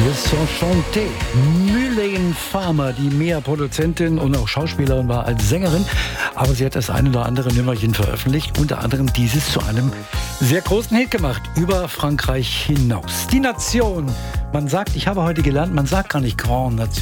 Wir sont chanté. Mylène Farmer, die mehr Produzentin und auch Schauspielerin war als Sängerin. Aber sie hat das ein oder andere Nümmerchen veröffentlicht. Unter anderem dieses zu einem sehr großen Hit gemacht. Über Frankreich hinaus. Die Nation. Man sagt, ich habe heute gelernt, man sagt gar nicht Grand Nation.